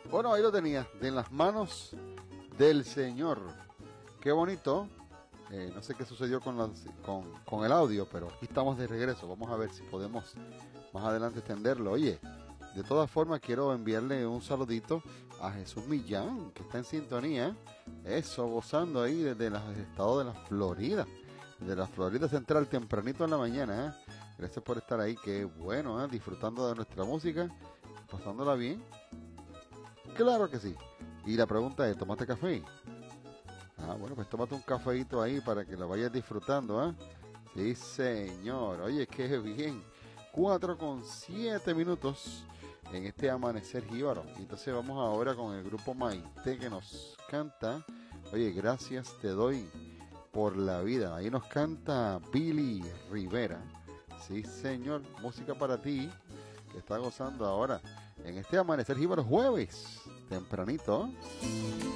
Bueno, ahí lo tenía, de en las manos del Señor. Qué bonito. No sé qué sucedió con el audio, pero aquí estamos de regreso. Vamos a ver si podemos más adelante extenderlo. Oye, de todas formas quiero enviarle un saludito a Jesús Millán, que está en sintonía. Eso, gozando ahí desde el estado de la Florida. De la Florida Central, tempranito en la mañana. Gracias por estar ahí, qué bueno, disfrutando de nuestra música, pasándola bien. Claro que sí. Y la pregunta es, ¿tomaste café? Bueno, pues tómate un cafeíto ahí para que lo vayas disfrutando, ¿eh? Sí, señor. Oye, qué bien. 4:07 en este amanecer jíbaro. Y entonces vamos ahora con el grupo Maite que nos canta. Oye, gracias te doy por la vida. Ahí nos canta Billy Rivera. Sí, señor. Música para ti que está gozando ahora en este amanecer jíbaro jueves. Tempranito.